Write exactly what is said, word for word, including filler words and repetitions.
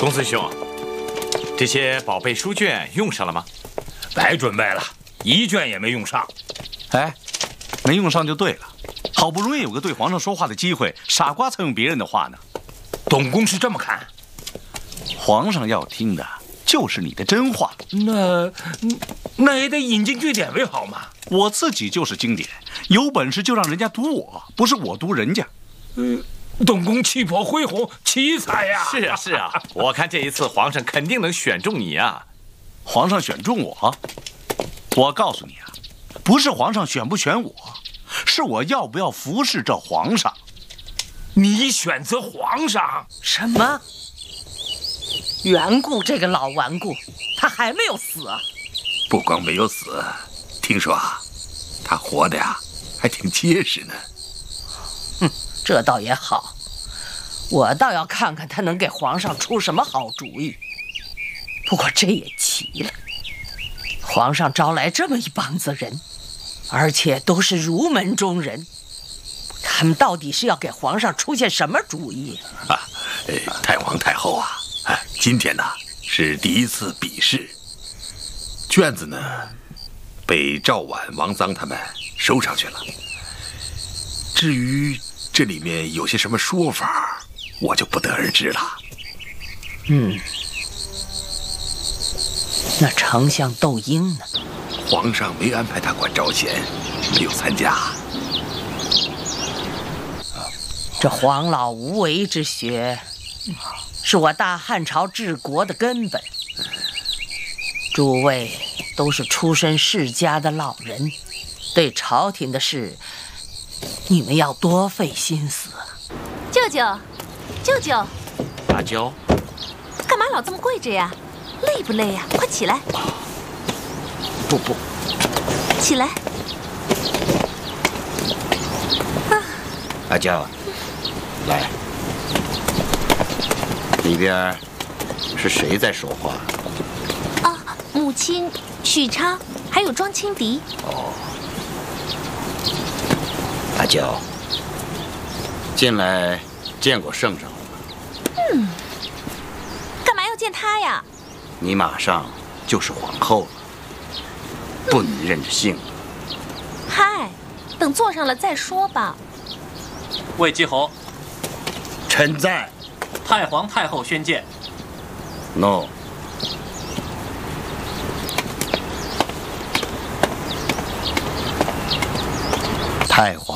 公孙兄，这些宝贝书卷用上了吗？ 白准备了，一卷也没用上。 哎，没用上就对了，好不容易有个对皇上说话的机会，傻瓜才用别人的话呢。 董公是这么看？ 皇上要听的就是你的真话。 那那也得引经据典为好嘛。 我自己就是经典，有本事就让人家读我，不是我读人家。 嗯，董公气魄恢宏，奇才呀！ 是啊，是啊，我看这一次皇上肯定能选中你啊。 皇上选中我，我告诉你啊，不是皇上选不选我，是我要不要服侍这皇上。 你选择皇上？ 什么？袁固这个老顽固，他还没有死啊？ 不光没有死，听说啊，他活的呀还挺结实呢。 哼，这倒也好，我倒要看看他能给皇上出什么好主意。不过这也奇了，皇上招来这么一帮子人，而且都是儒门中人，他们到底是要给皇上出现什么主意啊？呃，太皇太后啊，哎，今天呢是第一次比试，卷子呢被赵婉、王臧他们收上去了。至于这里面有些什么说法，我就不得而知了。 嗯，那丞相窦婴呢？ 皇上没安排他管招贤，没有参加。 这黄老无为之学，是我大汉朝治国的根本。诸位都是出身世家的老人，对朝廷的事，你们要多费心思。 舅舅，舅舅， 阿娇， 干嘛老这么跪着呀？累不累呀？快起来！ 不不， 起来！啊， 阿娇，来，里边是谁在说话？ 啊，母亲许昌，还有庄清迪。 哦，阿娇，近来见过圣上了吗？ 嗯，干嘛要见他呀？ 你马上就是皇后了，不能认着性了。 嗨，等坐上了再说吧。 魏继侯， 臣在。 太皇太后宣见。 No。太皇